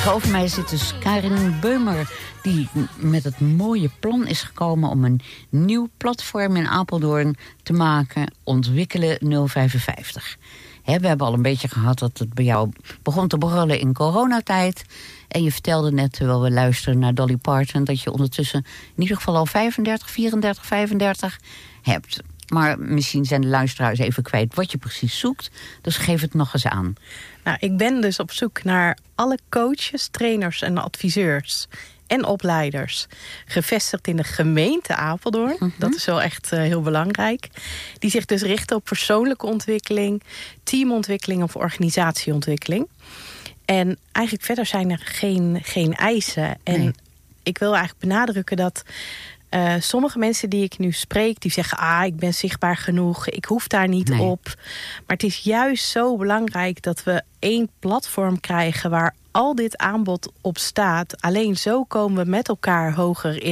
Tegenover mij zit dus Karin Beumer, die met het mooie plan is gekomen om een nieuw platform in Apeldoorn te maken, Ontwikkelen 055. We hebben al een beetje gehad dat het bij jou begon te borrelen in coronatijd. En je vertelde net, terwijl we luisteren naar Dolly Parton, dat je ondertussen in ieder geval al 35 hebt. Maar misschien zijn de luisteraars even kwijt wat je precies zoekt. Dus geef het nog eens aan. Nou, ik ben dus op zoek naar alle coaches, trainers en adviseurs en opleiders gevestigd in de gemeente Apeldoorn. Mm-hmm. Dat is wel echt heel belangrijk. Die zich dus richten op persoonlijke ontwikkeling, teamontwikkeling of organisatieontwikkeling. En eigenlijk verder zijn er geen eisen. En nee. Ik wil eigenlijk benadrukken dat sommige mensen die ik nu spreek, die zeggen, ik ben zichtbaar genoeg, ik hoef daar niet op. Maar het is juist zo belangrijk dat we één platform krijgen waar al dit aanbod op staat. Alleen zo komen we met elkaar hoger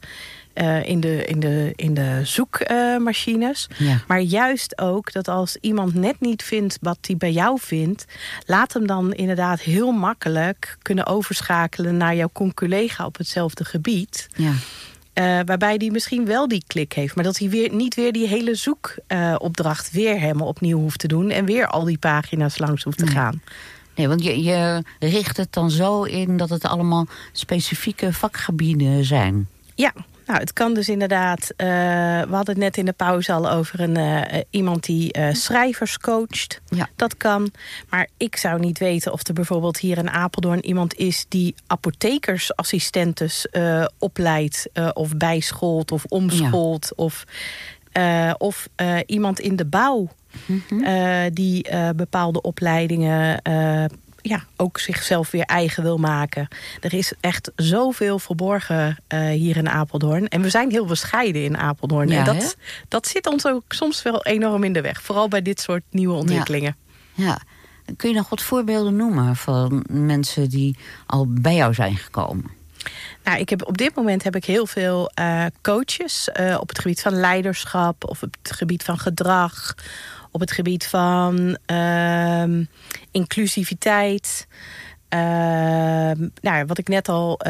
in de zoekmachines. Ja. Maar juist ook dat als iemand net niet vindt wat hij bij jou vindt, laat hem dan inderdaad heel makkelijk kunnen overschakelen naar jouw collega op hetzelfde gebied. Ja. Waarbij die misschien wel die klik heeft, maar dat hij niet weer die hele zoekopdracht weer helemaal opnieuw hoeft te doen en weer al die pagina's langs hoeft te gaan. Nee, want je richt het dan zo in dat het allemaal specifieke vakgebieden zijn. Ja, nou, het kan dus inderdaad. We hadden het net in de pauze al over iemand die schrijvers coacht. Ja. Dat kan. Maar ik zou niet weten of er bijvoorbeeld hier in Apeldoorn iemand is die apothekersassistentes opleidt of bijschoolt of omschoolt. Ja. Of iemand in de bouw. Mm-hmm. Die bepaalde opleidingen ook zichzelf weer eigen wil maken. Er is echt zoveel verborgen hier in Apeldoorn. En we zijn heel bescheiden in Apeldoorn. Ja, en dat zit ons ook soms wel enorm in de weg. Vooral bij dit soort nieuwe ontwikkelingen. Ja. Kun je nog wat voorbeelden noemen van mensen die al bij jou zijn gekomen? Nou, op dit moment heb ik heel veel coaches op het gebied van leiderschap of op het gebied van gedrag, op het gebied van inclusiviteit. Wat ik net al